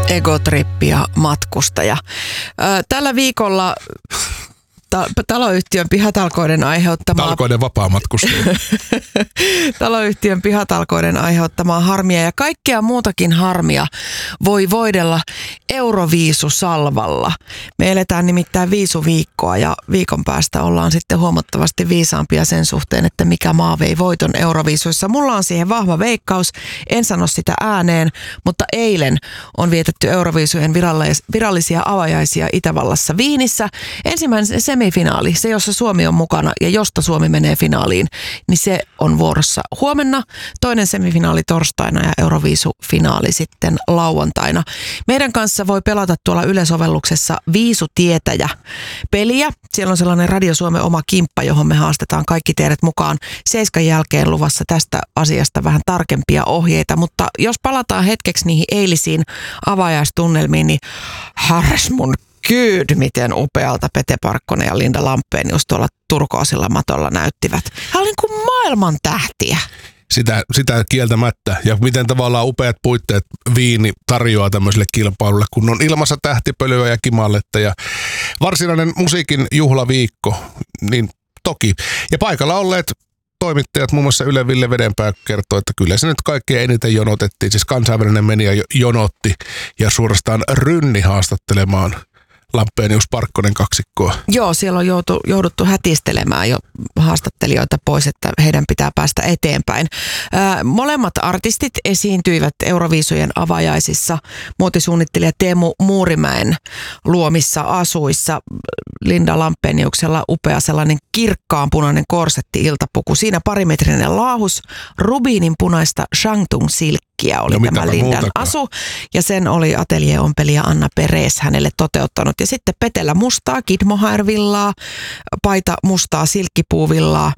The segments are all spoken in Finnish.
Egotrippi ja matkustaja. Tällä viikolla taloyhtiön pihatalkoiden aiheuttamaa... Talkoiden vapaamatkustaja. Taloyhtiön pihatalkoiden aiheuttamaa harmia ja kaikkea muutakin harmia voi voidella Euroviisusalvalla. Me eletään nimittäin viisuviikkoa ja viikon päästä ollaan sitten huomattavasti viisaampia sen suhteen, että mikä maa vei voiton Euroviisuissa. Mulla on siihen vahva veikkaus, en sano sitä ääneen, mutta eilen on vietetty Euroviisujen virallisia avajaisia Itävallassa Viinissä. Ensimmäinen semifinaali, se jossa Suomi on mukana ja josta Suomi menee finaaliin, niin se on vuorossa huomenna. Toinen semifinaali torstaina ja Euroviisufinaali sitten lauantaina. Meidän kanssa voi pelata tuolla Yle-sovelluksessa Viisutietäjä peliä. Siellä on sellainen Radio Suomen oma kimppa, johon me haastetaan kaikki teidät mukaan. 7 jälkeen luvassa tästä asiasta vähän tarkempia ohjeita, mutta jos palataan hetkeksi niihin eilisiin avajaistunnelmiin, niin harras mun kyyd, miten upealta Pete Parkkonen ja Linda Lampenius tuolla turkoosilla matolla näyttivät. Hän oli niin kuin maailman tähtiä. Sitä kieltämättä. Ja miten tavallaan upeat puitteet Viini tarjoaa tämmöiselle kilpailulle, kun on ilmassa tähtipölyä ja kimalletta ja varsinainen musiikin juhlaviikko, niin toki. Ja paikalla olleet toimittajat, muun muassa Yle Ville Vedenpää kertoi, että kyllä se nyt kaikkein eniten jonotettiin. Siis kansainvälinen media jonotti ja suorastaan rynni haastattelemaan Lampenius Parkkonen kaksikkoa. Joo, siellä on jouduttu hätistelemään jo haastattelijoita pois, että heidän pitää päästä eteenpäin. Molemmat artistit esiintyivät Euroviisujen avajaisissa muotisuunnittelija Teemu Muurimäen luomissa asuissa. Linda Lampeniuksella upea sellainen kirkkaanpunainen korsetti-iltapuku. Siinä parimetrinen laahus, rubiinin punaista Shangtung-silkkiä oli tämä Lindan asu. Ja sen oli ateljeeompelija Anna Peres hänelle toteuttanut. Ja sitten Petellä mustaa kidmohairvillaa, paita mustaa silkkipuuvillaa,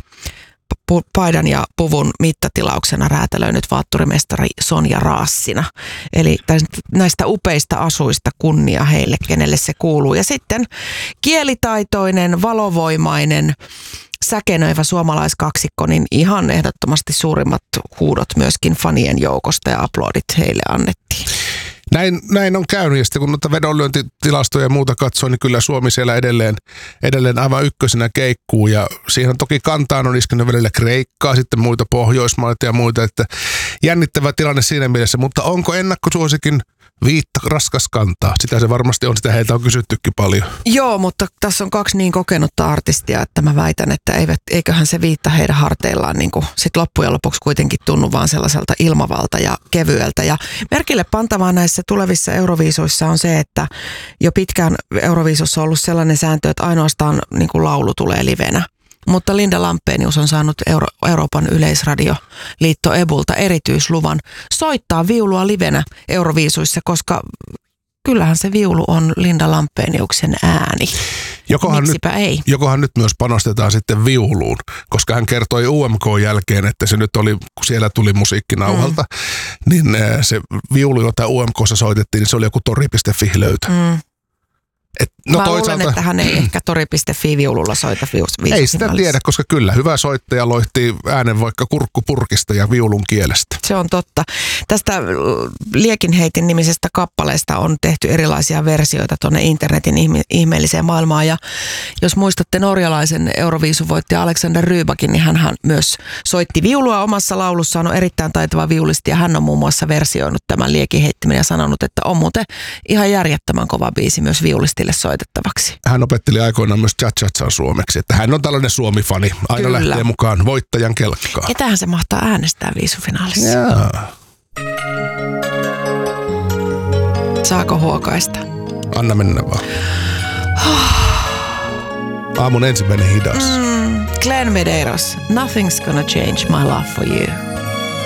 paidan ja puvun mittatilauksena räätälöinyt vaatturimestari Sonja Raassina. Eli näistä upeista asuista kunnia heille, kenelle se kuuluu. Ja sitten kielitaitoinen, valovoimainen, säkenöivä suomalaiskaksikko, niin ihan ehdottomasti suurimmat huudot myöskin fanien joukosta ja aplodit heille annettiin. Näin on käynyt, ja sitten kun noita vedonlyöntitilastoja ja muuta katsoo, niin kyllä Suomi siellä edelleen aivan ykkösenä keikkuu, ja siihen toki kantaan on iskenyt välillä Kreikkaa, sitten muita Pohjoismaita ja muita, että jännittävä tilanne siinä mielessä, mutta onko ennakkosuosikin Viitta raskas kantaa? Sitä se varmasti on, sitä heiltä on kysyttykin paljon. Joo, mutta tässä on 2 niin kokenutta artistia, että mä väitän, että eiköhän se Viitta heidän harteillaan niin kuin sit loppujen lopuksi kuitenkin tunnu vaan sellaiselta ilmavalta ja kevyeltä. Ja merkille pantavaa näissä tulevissa Euroviisuissa on se, että jo pitkään Euroviisussa on ollut sellainen sääntö, että ainoastaan niin kuin laulu tulee livenä. Mutta Linda Lampenius on saanut Euroopan yleisradioliitto EBUlta erityisluvan soittaa viulua livenä Euroviisuissa, koska kyllähän se viulu on Linda Lampeniuksen ääni. Jokohan nyt myös panostetaan sitten viuluun, koska hän kertoi UMK-jälkeen, että se nyt oli, kun siellä tuli musiikkinauhalta, niin se viulu, jota UMK:ssa soitettiin, niin se oli joku tori.fi löytö. Mä luulen, että hän ei ehkä tori.fi viululla soita viisufinaalissa. Ei sitä tiedä, koska kyllä hyvä soittaja loihtii äänen vaikka kurkkupurkista ja viulun kielestä. Se on totta. Tästä Liekinheitin nimisestä kappaleesta on tehty erilaisia versioita tuonne internetin ihmeelliseen maailmaan. Ja jos muistatte norjalaisen Euroviisuvoittaja Alexander Rybakin, niin hän myös soitti viulua omassa laulussaan, on erittäin taitava viulisti ja hän on muun muassa versioinut tämän Liekinheittimen ja sanonut, että on muuten ihan järjettömän kova biisi myös viulistille soitettavaksi. Hän opetteli aikoinaan myös cha-cha-chan suomeksi, että hän on tällainen Suomi-fani. Aina kyllä lähtee mukaan voittajan kelkkaan. Ketähän se mahtaa äänestää viisufinaalissa? Jaa. Saako huokaista? Anna mennä vaan. Aamun ensimmäinen hidas. Glenn Medeiros, Nothing's Gonna Change My Love For You.